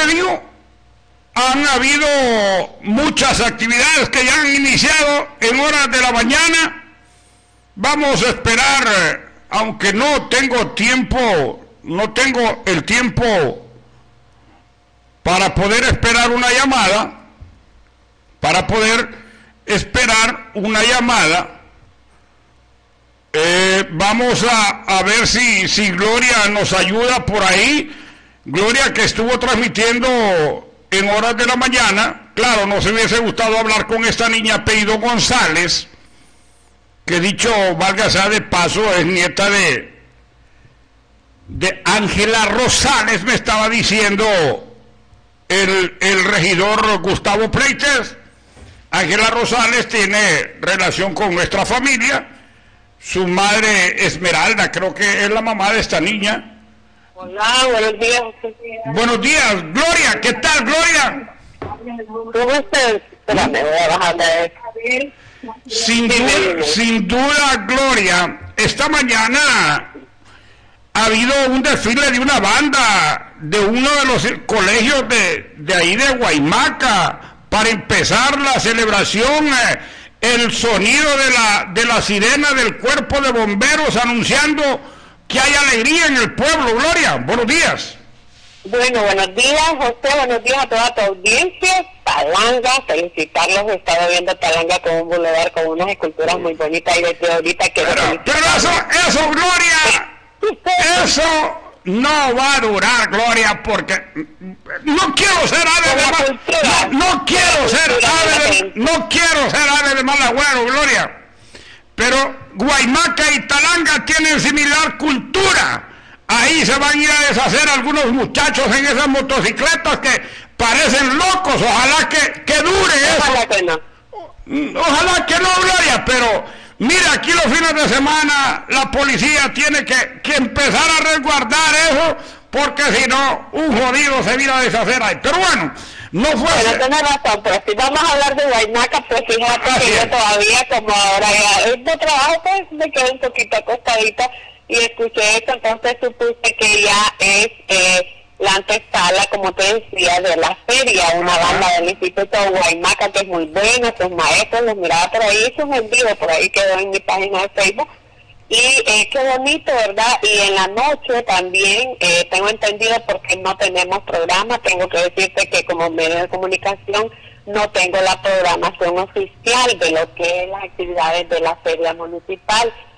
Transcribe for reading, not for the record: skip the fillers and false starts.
año han habido muchas actividades que ya han iniciado en horas de la mañana. Vamos a esperar, aunque no tengo el tiempo para poder esperar una llamada, vamos a ver si Gloria nos ayuda por ahí. Gloria, que estuvo transmitiendo en horas de la mañana. Claro, nos hubiese gustado hablar con esta niña apellido González, que dicho valga sea de paso, es nieta de Ángela Rosales, me estaba diciendo el regidor Gustavo Pleites. Ángela Rosales tiene relación con nuestra familia. Su madre Esmeralda, creo que es la mamá de esta niña. Hola, buenos días. Buenos días, Gloria. ¿Qué tal, Gloria? ¿Cómo estás? Espérame, voy a bajar de... Sin duda, Gloria, esta mañana ha habido un desfile de una banda de uno de los colegios de ahí de Guaymaca para empezar la celebración, el sonido de la sirena del cuerpo de bomberos anunciando que hay alegría en el pueblo. Gloria, buenos días. Bueno, buenos días, José, buenos días a toda tu audiencia. Talanga, felicitarlos, he estado viendo Talanga con un bulevar con unas esculturas muy bonitas y desde ahorita que... Pero eso, Gloria, eso no va a durar, Gloria, porque no quiero ser ave de mal agüero, Gloria, pero Guaymaca y Talanga tienen similar cultura. Ahí se van a ir a deshacer algunos muchachos en esas motocicletas que parecen locos. Ojalá que dure eso. Ojalá que no, Gloria, pero mira, aquí los fines de semana la policía tiene que empezar a resguardar eso, porque si no, un jodido se viene a deshacer ahí. Pero bueno, no fue... Pero tienes razón, pero si vamos a hablar de Guaymaca, pues fíjate que yo todavía, como ahora ya es de trabajo, pues me quedé un poquito acostadita y escuché esto, entonces supuse que ya es la antesala, como te decía, de la feria, una banda del Instituto Guaymaca que es muy buena, sus maestros, los miraba por ahí, hizo un envío, por ahí quedó en mi página de Facebook, y qué bonito, ¿verdad? Y en la noche también, tengo entendido, porque no tenemos programa, tengo que decirte que como medio de comunicación no tengo la programación oficial de lo que es las actividades de la feria municipal.